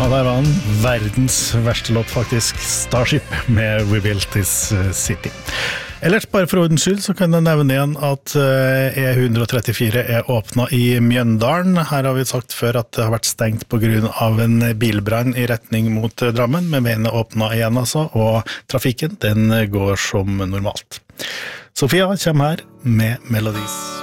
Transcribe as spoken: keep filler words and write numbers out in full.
Ja, der var den. Verdens verste låt faktisk, Starship med We Built This City. Ellers, bare for ordens skyld, så kan jeg nevne igjen at E one thirty-four er åpnet i Mjøndalen. Her har vi sagt før at det har vært stengt på grunn av en bilbrann i retning mot Drammen, men veien er åpnet igjen altså, og trafikken den går som normalt. Sofia kommer her med Melodies.